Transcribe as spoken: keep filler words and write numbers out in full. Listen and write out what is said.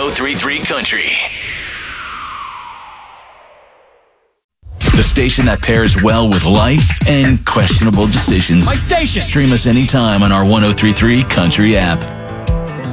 oh three point three Country. The station that pairs well with life and questionable decisions. My station! Stream us anytime on our one oh three point three Country app.